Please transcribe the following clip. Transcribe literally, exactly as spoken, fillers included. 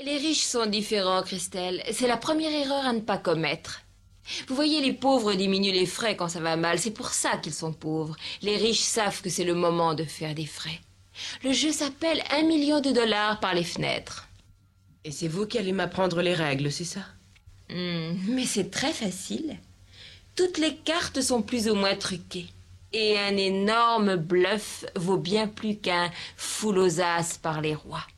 Les riches sont différents, Christelle. C'est la première erreur à ne pas commettre. Vous voyez, les pauvres diminuent les frais quand ça va mal. C'est pour ça qu'ils sont pauvres. Les riches savent que c'est le moment de faire des frais. Le jeu s'appelle un million de dollars par les fenêtres. Et c'est vous qui allez m'apprendre les règles, c'est ça? Hmm, mais c'est très facile. Toutes les cartes sont plus ou moins truquées. Et un énorme bluff vaut bien plus qu'un full aux as par les rois.